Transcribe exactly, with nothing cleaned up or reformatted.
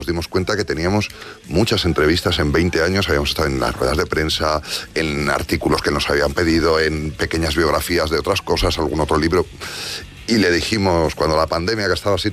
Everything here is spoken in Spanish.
Nos dimos cuenta que teníamos muchas entrevistas en veinte años, habíamos estado en las ruedas de prensa, en artículos que nos habían pedido, en pequeñas biografías de otras cosas, algún otro libro. Y le dijimos, cuando la pandemia, que estaba así